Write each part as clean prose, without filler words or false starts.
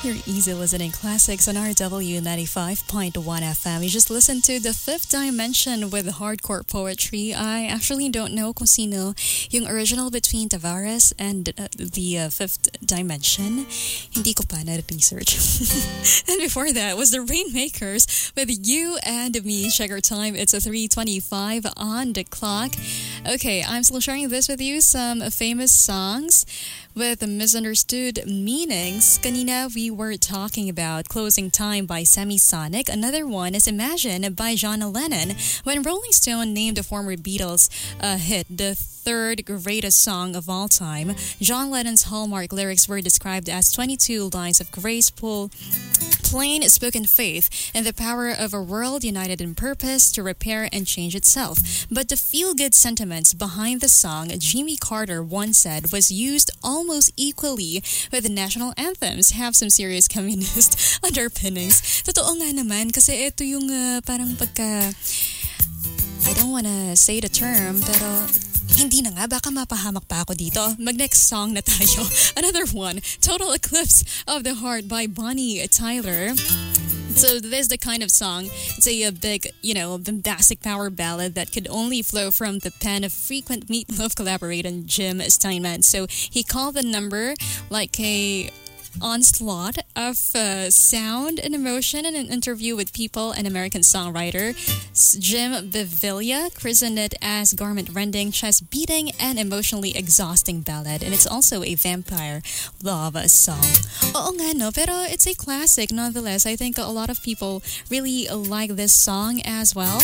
Your easy listening classics on RW 95.1 FM. You just listened to The Fifth Dimension with hardcore poetry. I actually don't know kung sino yung original between Tavares and the Fifth Dimension. Hindi ko pa na-research. And before that was the Rainmakers with You and Me. Check our time. It's a 3:25 on the clock. Okay, I'm still sharing this with you. Some famous songs with misunderstood meanings. Kanina, we were talking about Closing Time by Semisonic. Another one is Imagine by John Lennon. When Rolling Stone named the former Beatles hit the third greatest song of all time, John Lennon's hallmark lyrics were described as 22 lines of graceful, plain spoken faith in the power of a world united in purpose to repair and change itself. But the feel-good sentiments behind the song, Jimmy Carter once said, was used almost equally with the national anthems, have some serious communist underpinnings. Totoo nga naman kasi ito yung parang pagka... I don't wanna say the term, pero... Hindi na nga, baka mapahamak pa ako dito. Mag-next song na tayo. Another one, Total Eclipse of the Heart by Bonnie Tyler. So this is the kind of song, it's a big, bombastic power ballad that could only flow from the pen of frequent Meatloaf collaborator Jim Steinman. So he called the number like a onslaught of sound and emotion in an interview with People, an American songwriter. Jim Bevilla christened it as garment-rending, chest-beating, and emotionally exhausting ballad. And it's also a vampire love song. Oo nga no, pero it's a classic nonetheless. I think a lot of people really like this song as well.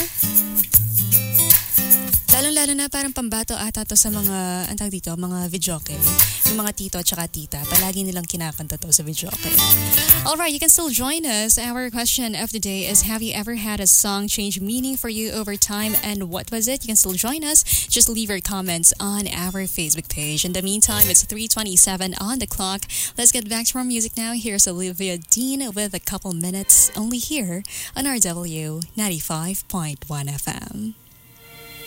Lalo-lalo na parang pambato ata to sa mga, antag dito, mga videoke. Yung mga tito at saka tita. Palagi nilang kinakanta to sa videoke. Alright, you can still join us. Our question of the day is, have you ever had a song change meaning for you over time, and what was it? You can still join us. Just leave your comments on our Facebook page. In the meantime, it's 3:27 on the clock. Let's get back to our music now. Here's Olivia Dean with a couple minutes only here on RW 95.1 FM.